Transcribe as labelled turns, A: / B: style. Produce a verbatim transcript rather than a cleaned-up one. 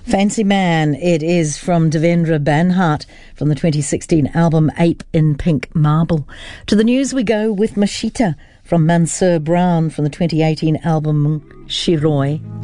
A: Fancy Man, it is from Devendra Banhart from the twenty sixteen album Ape in Pink Marble. To the news we go with Mashita from Mansur Brown from the twenty eighteen album Shiroi.